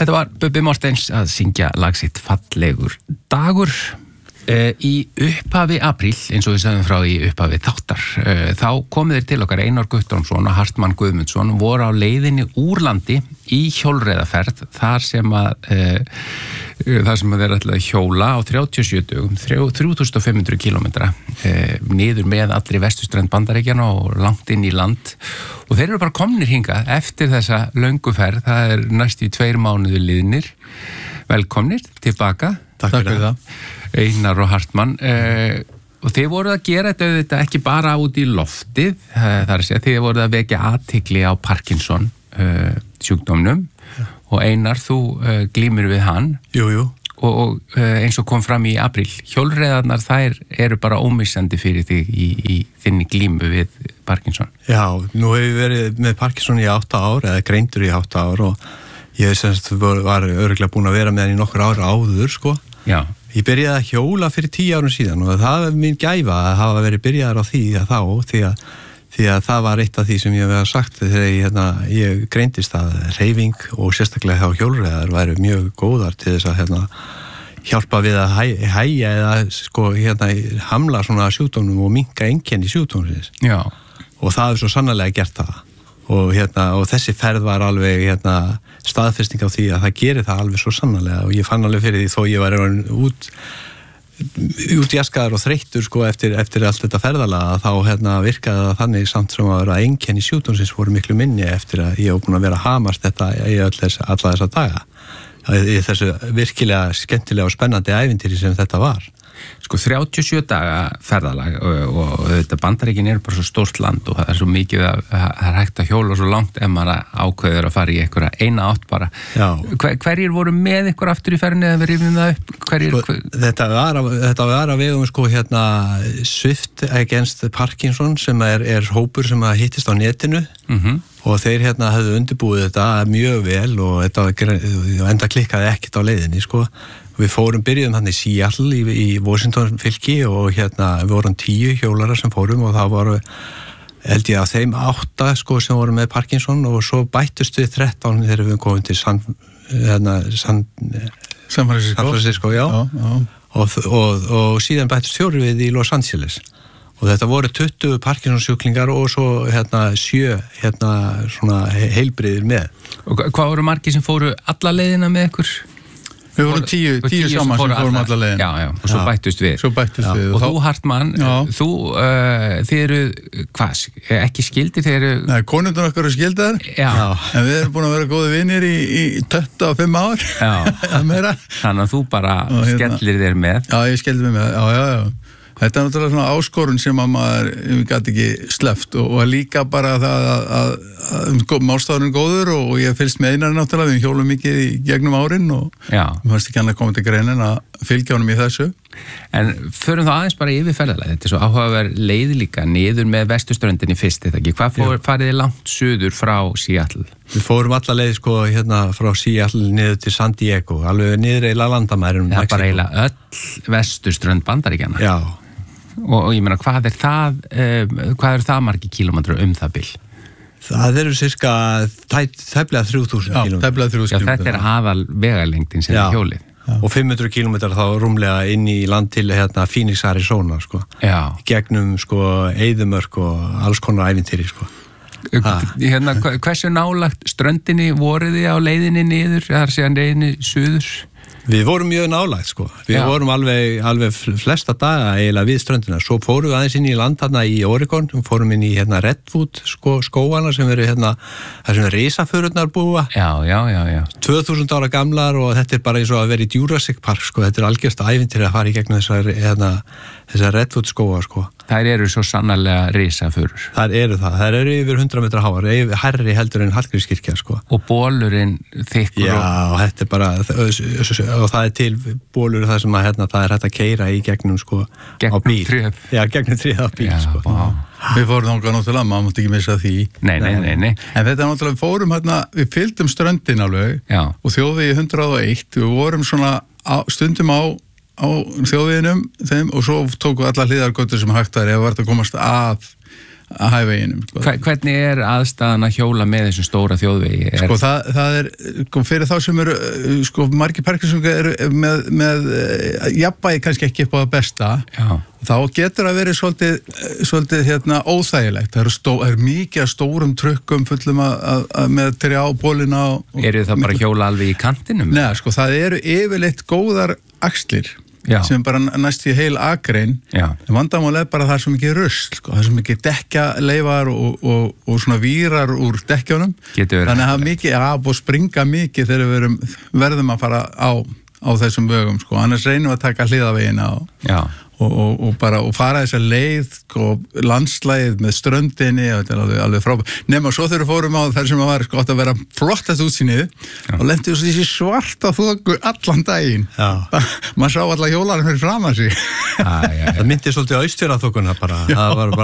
Þetta var Bubbi Mortens að syngja lag sitt Fallegur dagur. Í upphafi apríl, eins og við sagðum frá í upphafi þáttar, þá komið þeir til okkar Einar Guttormsson og Hartmann Guðmundsson voru á leiðinni úr landi í hjólreiðaferð þar sem þeir ætlaði að hjóla á 37 dögum, 3500 kilometra niður með allri vesturströnd Bandaríkjanna og langt inn í land og þeir eru bara komnir hingað eftir þessa löngu ferð, það er næstu 2 mánuði liðnir. Velkomnir tilbaka. Takk fyrir það. Einar og Hartmann og þið voruð að gera þetta ekki bara út í loftið, það er að segja þið voruð að vekja athygli á Parkinson sjúkdómnum og Einar, þú glímir við hann. Jú. Og eins og kom fram í apríl, hjólreiðarnar þær eru bara ómissandi fyrir þig í þinni glímu við Parkinson. Já, nú hef ég verið með Parkinson í 8 ár eða greindur í 8 ár og ég semst var örugglega búin að vera með hann í nokkur ára áður, sko. Já. Ég byrjaði að hjóla fyrir 10 árum síðan og það er mín gæfa að hafa verið byrjaðar á því að það var eitt af því sem ég hef sagt þegar ég greindist að hreyfing og sérstaklega hjá hjólreiðar væru mjög góðar til þess að hjálpa við að hægja eða hamla svona sjúkdómnum og minnka einkenni sjúkdómsins. Já. Og það er svo sannarlega gert það. Og þessi ferð var alveg staðfesting á því að það gerir það alveg svo sannarlega og ég fann alveg fyrir því þó ég var útjaskaður og þreyttur eftir allt þetta ferðalega þá virkaði það þannig samt sem að einkenni sjúkdómsins voru miklu minni eftir að ég var búin að vera að hamast þetta í alla þessa daga í þessu virkilega skemmtilega og spennandi ævintýri sem þetta var. Sko 37 daga ferðalag og þetta Bandaríkin eru bara svo stórt land og það er svo mikið að það er hægt að hjóla svo langt ef maður ákveður að fara í einhverja eina átt bara. Hverjir voru með ykkur aftur í ferðinni eða við rifjum það upp? Þetta var að vegum Swift Against Parkinson sem er hópur sem hittist á netinu og þeir hefðu undirbúið þetta mjög vel og þetta enda klikkaði ekkert á leiðinni, sko. Við byrjuðum hann í Seattle í Washington fylki og við vorum 10 hjólarar sem fórum og það voru held ég að þeim 8 sem voru með Parkinson og svo bættust við 13 þegar við komum til San Francisco, já. Og síðan bættust 4 við í Los Angeles og þetta voru 20 Parkinson sjúklingar og svo 7 svona heilbrigðir með. Og hvað voru margir sem fóru alla leiðina með ykkur? Við vorum 10 saman sem fórum alla leiðin. Já, og svo bættust við. Og þú, Hartmann, þið eru, ekki skildir, þið eru... Nei, konundar okkar eru skildar, en við erum búin að vera góði vinir í 25 ár, eða meira. Þannig að þú bara skellir þér með. Já, ég skellir mig með, já. Þetta er náttúrulega svona áskorun sem að maður gæti ekki sleppt og líka bara það að málstafurinn er góður og ég fylgst með Einari náttúrulega, við hjólum mikið í gegnum árin og mér fannst ekki annað komið til greinin að fylgja honum í þessu. En förum þá aðeins bara yfir ferðalag, þetta er svo áhugaverð leið líka niður með vesturströndinni fyrst, þetta ekki, hvað farið þið langt suður frá Seattle? Við fórum alla leið frá Seattle niður til San Diego, alveg niður eiginlega landamærin. Það er bara eiginlega öll vesturströnd Bandaríkjanna. Já. Og ég meina, hvað er það margir kílómetrar það bil? Það eru cirka tæplega 3000 kílómetrar. Tæplega 3000 kílómetrar. Þetta er aðal vegalengdin sem er hjólið. Og 500 kílómetrar þá rúmlega inn í land til Phoenix, Arizona, sko. Já. Gegnum, eyðimörk og alls konar ævintýri, sko. Hversu nálagt ströndinni voruð þið á leiðinni niður, það er síðan leiðinni suður? Við vorum mjög nálægt, sko. Við vorum alveg flesta daga eiginlega við ströndina. Svo fórum við aðeins inn í land þarna í Oregon, fórum inn í Redwood skóana sem eru það sem risaförurnar búa. Já. 2000 ára gamlar og þetta er bara eins og að vera í Jurassic Park, sko. Þetta er algjörst ævintýri að fara í gegnum þessar Redwood skóa, sko. Þær eru svo sannarlega risaförur. Þær eru yfir 100 metra háar, hærri heldur en Hallgrímskirkja, sko. Og bolurinn þykkur. Já, þetta er bara, og það er til bolur það sem að það er hægt að keyra í gegnum, sko, á bíl. Gegnum tréð á bíl, sko. Við fórum þangað náttúrulega, maður mátti ekki missa því. Nei. En þetta náttúrulega, við fórum við fylgdum ströndin alveg og þjóðvegi 101, við vorum svona stundum á þjóðveginum þeim og svo tóku alla hliðargötur sem hægt var ef var að komast að hæveginum. Hvernig aðstæðan að hjóla með þessum stóra þjóðvegi? Sko það fyrir þá sem eru, sko margir parkeringshundar eru með jafnvægi kannski ekki upp á það besta. Já. Þá getur það verið svolítið óþægilegt. Það er mikið af stórum trukkum fullum með trjábólina. Eru það bara hjóla alveg í kantinum? Nei, sko það eru yfirleitt góðar axlir. Já. Sem bara næst í heil akrein. En vandamál bara það er svo mikið rusl, sko. Það er svo mikið dekkjaleifar og svona vírar úr dekkjónum. Þannig að það er mikið að springa mikið þegar við verðum að fara á þessum vögum, sko. Annars reynum við að taka hliðavegina og fara þessa leið og landslægið með ströndinni og þetta er alveg frábært. Nema svo þegar við fórum á þar sem það var átt að vera flottast útsýnið og lendið svo þessi svarta þoku allan daginn. Maður sá alla hjólarinn fyrir fram að sig. Það myndi svolítið á Austfjarðaþokuna bara. Það var bara